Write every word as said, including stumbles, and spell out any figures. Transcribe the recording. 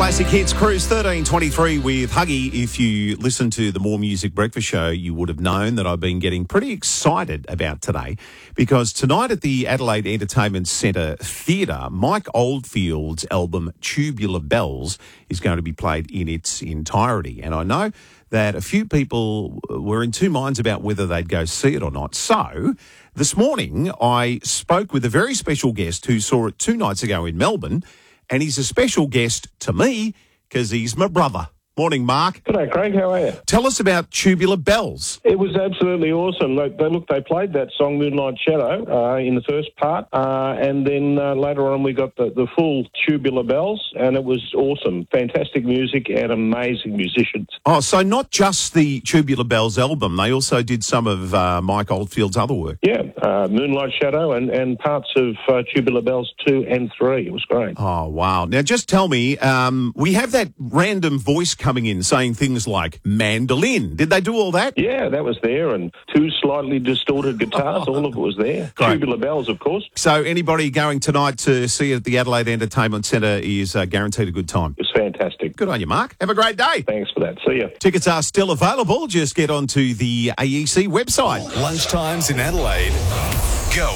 Classic Hits Cruise thirteen twenty-three with Huggy. If you listen to the More Music Breakfast Show, you would have known that I've been getting pretty excited about today because tonight at the Adelaide Entertainment Centre Theatre, Mike Oldfield's album Tubular Bells is going to be played in its entirety. And I know that a few people were in two minds about whether they'd go see it or not. So this morning I spoke with a very special guest who saw it two nights ago in Melbourne. And he's a special guest to me because he's my brother. Morning, Mark. G'day, Craig. How are you? Tell us about Tubular Bells. It was absolutely awesome. Look, they, look, they played that song, Moonlight Shadow, uh, in the first part, uh, and then uh, later on we got the, the full Tubular Bells, and it was awesome. Fantastic music and amazing musicians. Oh, so not just the Tubular Bells album, they also did some of uh, Mike Oldfield's other work. Yeah, uh, Moonlight Shadow and, and parts of uh, Tubular Bells two and three. It was great. Oh, wow. Now, just tell me, um, we have that random voice coming in saying things like mandolin. Did they do all that? Yeah, that was there, and two slightly distorted guitars. All of it was there. Great. Tubular Bells, of course. So anybody going tonight to see it at the Adelaide Entertainment Centre is uh, guaranteed a good time. It was fantastic. Good on you, Mark. Have a great day. Thanks for that. See ya. Tickets are still available. Just get onto the A E C website. Lunchtimes in Adelaide. Go